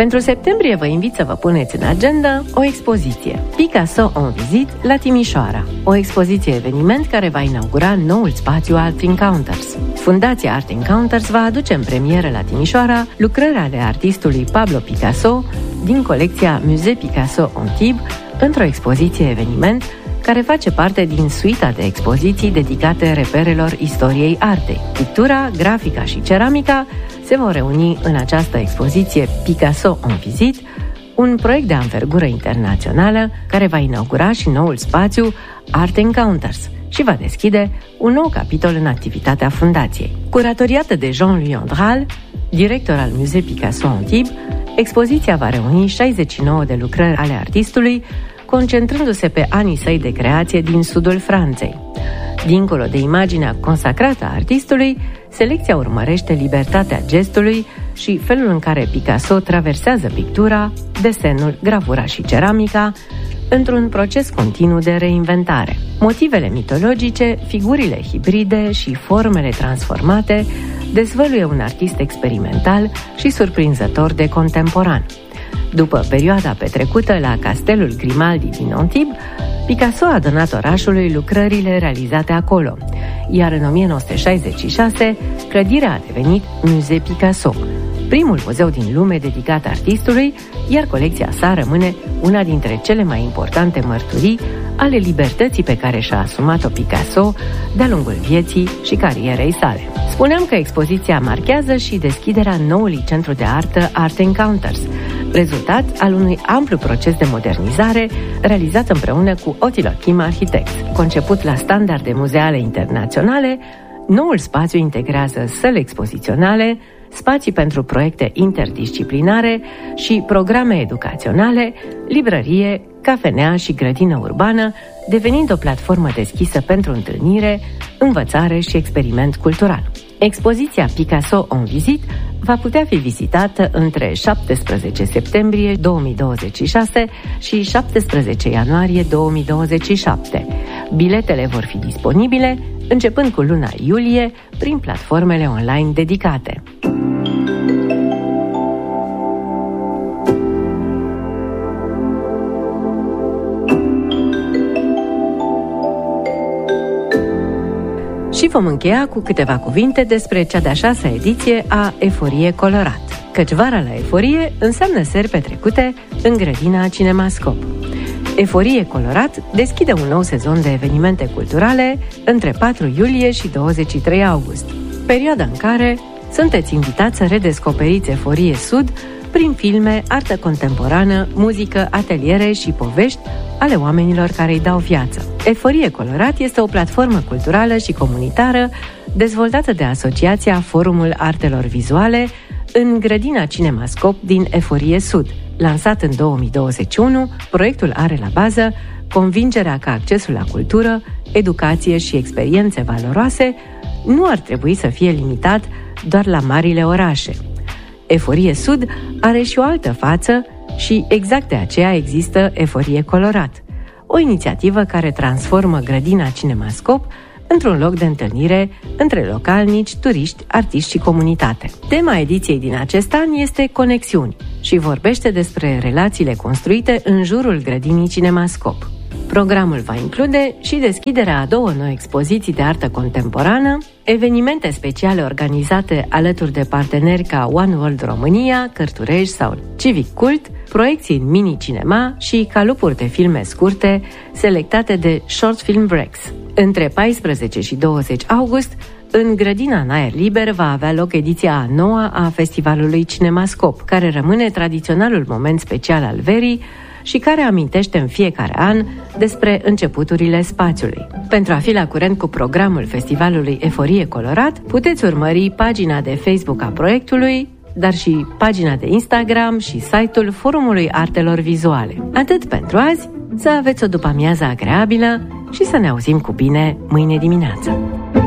Pentru septembrie vă invit să vă puneți în agenda o expoziție, Picasso en Visite la Timișoara, o expoziție eveniment care va inaugura noul spațiu Art Encounters. Fundația Art Encounters va aduce în premieră la Timișoara lucrări ale artistului Pablo Picasso din colecția Musée Picasso Antibes într-o expoziție eveniment care face parte din suita de expoziții dedicate reperelor istoriei artei. Pictura, grafica și ceramica se vor reuni în această expoziție Picasso en Visite, un proiect de anvergură internațională care va inaugura și noul spațiu Art Encounters și va deschide un nou capitol în activitatea fundației. Curatoriată de Jean-Louis Andral, director al Musée Picasso Antibes, expoziția va reuni 69 de lucrări ale artistului, concentrându-se pe anii săi de creație din sudul Franței. Dincolo de imaginea consacrată a artistului, selecția urmărește libertatea gestului și felul în care Picasso traversează pictura, desenul, gravura și ceramica într-un proces continuu de reinventare. Motivele mitologice, figurile hibride și formele transformate dezvăluie un artist experimental și surprinzător de contemporan. După perioada petrecută la Castelul Grimaldi din Antibes, Picasso a donat orașului lucrările realizate acolo, iar în 1966 clădirea a devenit Musée Picasso, primul muzeu din lume dedicat artistului, iar colecția sa rămâne una dintre cele mai importante mărturii ale libertății pe care și-a asumat-o Picasso de-a lungul vieții și carierei sale. Spuneam că expoziția marchează și deschiderea noului centru de artă Art Encounters, rezultat al unui amplu proces de modernizare realizat împreună cu Ottilo Kim Architects. Conceput la standarde muzeale internaționale, noul spațiu integrează săli expoziționale, spații pentru proiecte interdisciplinare și programe educaționale, librărie, cafenea și grădină urbană, devenind o platformă deschisă pentru întâlnire, învățare și experiment cultural. Expoziția Picasso en Visite va putea fi vizitată între 17 septembrie 2026 și 17 ianuarie 2027. Biletele vor fi disponibile începând cu luna iulie prin platformele online dedicate. Și vom încheia cu câteva cuvinte despre cea de-a 6-a ediție a Eforie Colorat, căci vara la Eforie înseamnă seri petrecute în grădina Cinemascop. Eforie Colorat deschide un nou sezon de evenimente culturale între 4 iulie și 23 august, perioada în care sunteți invitați să redescoperiți Eforie Sud prin filme, artă contemporană, muzică, ateliere și povești ale oamenilor care îi dau viață. Eforie Colorat este o platformă culturală și comunitară dezvoltată de Asociația Forumul Artelor Vizuale în grădina Cinemascop din Eforie Sud. Lansat în 2021, proiectul are la bază convingerea că accesul la cultură, educație și experiențe valoroase nu ar trebui să fie limitat doar la marile orașe. Eforie Sud are și o altă față și exact de aceea există Eforie Colorat, o inițiativă care transformă grădina Cinemascop într-un loc de întâlnire între localnici, turiști, artiști și comunitate. Tema ediției din acest an este Conexiuni și vorbește despre relațiile construite în jurul grădinii Cinemascop. Programul va include și deschiderea a 2 noi expoziții de artă contemporană, evenimente speciale organizate alături de parteneri ca One World România, Cărturești sau Civic Cult, proiecții în mini-cinema și calupuri de filme scurte selectate de Short Film Breaks. Între 14 și 20 august, în grădina în aer liber va avea loc ediția a 9-a a Festivalului Cinemascop, care rămâne tradiționalul moment special al verii și care amintește în fiecare an despre începuturile spațiului. Pentru a fi la curent cu programul Festivalului Eforie Colorat, puteți urmări pagina de Facebook a proiectului, dar și pagina de Instagram și site-ul Forumului Artelor Vizuale. Atât pentru azi, să aveți o după-amiază agreabilă și să ne auzim cu bine mâine dimineață.